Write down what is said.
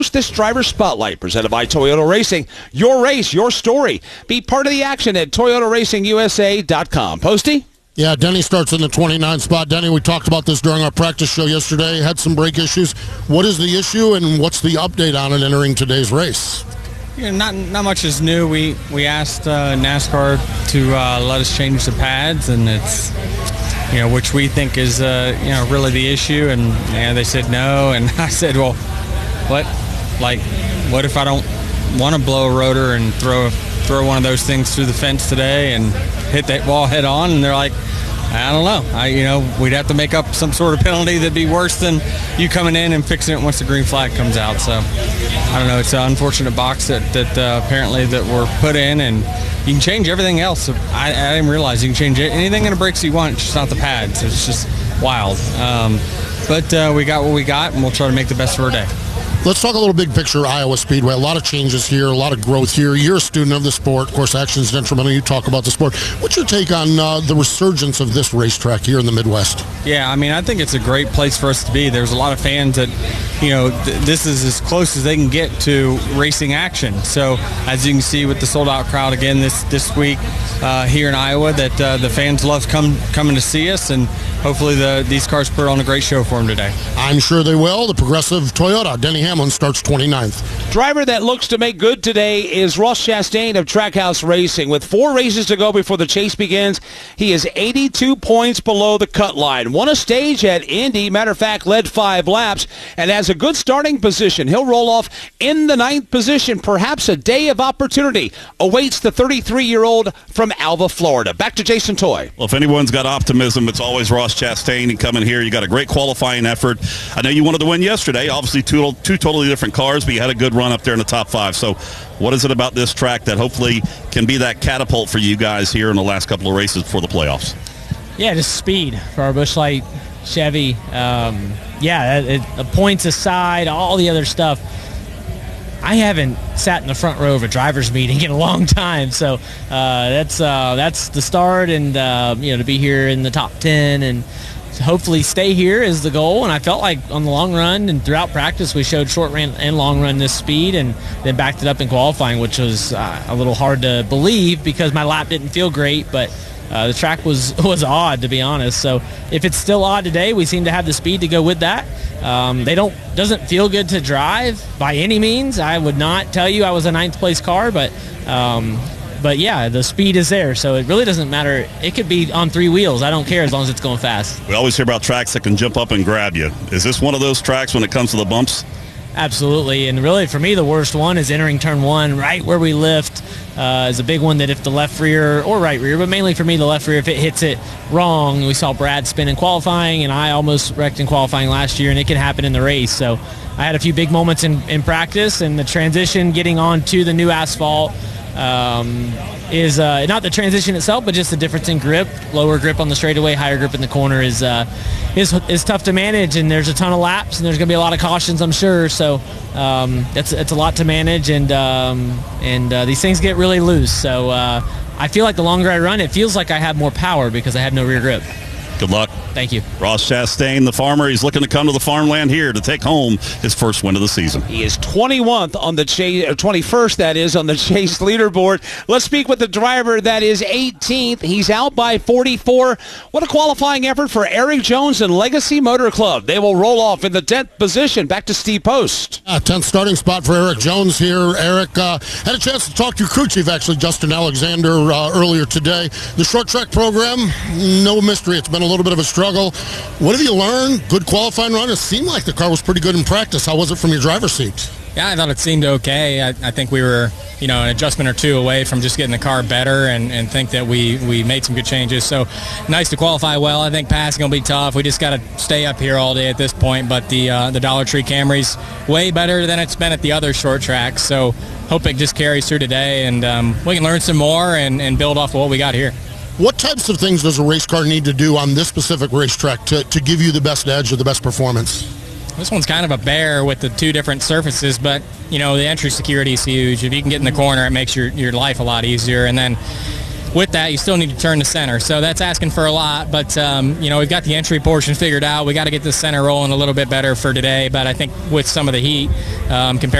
This driver spotlight presented by Toyota Racing. Your race, your story. Be part of the action at ToyotaRacingUSA.com. Posty? Yeah, Denny starts in the 29 spot. Denny, we talked about this during our practice show yesterday. Had some brake issues. What is the issue, and what's the update on it entering today's race? Not much is new. We asked NASCAR to let us change the pads, and it's which we think is really the issue. And they said no, and I said, well, what if I don't want to blow a rotor and throw one of those things through the fence today and hit that wall head on? And they're like, I don't know. We'd have to make up some sort of penalty that'd be worse than you coming in and fixing it once the green flag comes out. So I don't know. It's an unfortunate box that apparently that we're put in, and you can change everything else. I didn't realize you can change anything in the brakes you want, just not the pads. It's just wild. But we got what we got, and we'll try to make the best of our day. Let's talk a little big picture Iowa Speedway. A lot of changes here, a lot of growth here. You're a student of the sport. Of course, action's detrimental. You talk about the sport. What's your take on the resurgence of this racetrack here in the Midwest? Yeah, I think it's a great place for us to be. There's a lot of fans that, this is as close as they can get to racing action. So, as you can see with the sold-out crowd again this week here in Iowa, that the fans love coming to see us, and hopefully these cars put on a great show for them today. I'm sure they will. The Progressive Toyota, Denny Hamlin, starts 29th. Driver that looks to make good today is Ross Chastain of Trackhouse Racing. With 4 races to go before the chase begins, he is 82 points below the cut line. Won a stage at Indy, matter of fact, led 5 laps, and has a good starting position. He'll roll off in the 9th position. Perhaps a day of opportunity awaits the 33-year-old from Alva, Florida. Back to Jason Toy. Well, if anyone's got optimism, it's always Ross Chastain. And coming here, you got a great qualifying effort. I know you wanted to win yesterday. Obviously, two totally different cars, but you had a good run up there in the top 5. So what is it about this track that hopefully can be that catapult for you guys here in the last couple of races before the playoffs? Yeah, just speed for our Busch Light Chevy. Points aside, all the other stuff. I haven't sat in the front row of a driver's meeting in a long time, so that's the start, and to be here in the top 10 and hopefully stay here is the goal. And I felt like on the long run and throughout practice we showed short run and long run this speed, and then backed it up in qualifying, which was a little hard to believe because my lap didn't feel great, but the track was odd, to be honest. So if it's still odd today, we seem to have the speed to go with that. Doesn't feel good to drive by any means. I would not tell you I was a 9th place car, but yeah, the speed is there, so it really doesn't matter. It could be on 3 wheels. I don't care as long as it's going fast. We always hear about tracks that can jump up and grab you. Is this one of those tracks when it comes to the bumps? Absolutely, and really for me the worst one is entering turn 1, right where we lift. Is a big one that if the left rear or right rear, but mainly for me the left rear, if it hits it wrong, we saw Brad spin in qualifying, and I almost wrecked in qualifying last year, and it can happen in the race. So I had a few big moments in practice, and the transition getting onto the new asphalt is not the transition itself, but just the difference in grip. Lower grip on the straightaway, higher grip in the corner is tough to manage, and there's a ton of laps, and there's going to be a lot of cautions, I'm sure. So it's a lot to manage, and these things get really loose. So I feel like the longer I run, it feels like I have more power because I have no rear grip. Good luck. Thank you. Ross Chastain, the farmer, he's looking to come to the farmland here to take home his first win of the season. He is 21st on the chase, 21st, that is, on the chase leaderboard. Let's speak with the driver that is 18th. He's out by 44. What a qualifying effort for Eric Jones and Legacy Motor Club. They will roll off in the 10th position. Back to Steve Post. 10th starting spot for Eric Jones here. Eric had a chance to talk to your crew chief, actually, Justin Alexander, earlier today. The short track program, no mystery. It's been a little bit of a struggle. What have you learned? Good qualifying run. It seemed like the car was pretty good in practice. How was it from your driver's seat? Yeah, I thought it seemed okay. I think we were, an adjustment or two away from just getting the car better, and think that we made some good changes. So nice to qualify well. I think passing will be tough. We just got to stay up here all day at this point. But the Dollar Tree Camry's way better than it's been at the other short tracks. So hope it just carries through today, and we can learn some more and build off of what we got here. What types of things does a race car need to do on this specific racetrack to give you the best edge or the best performance? This one's kind of a bear with the 2 different surfaces, but, the entry security is huge. If you can get in the corner, it makes your life a lot easier. And then with that, you still need to turn the center. So that's asking for a lot, but we've got the entry portion figured out. We got to get the center rolling a little bit better for today, but I think with some of the heat compared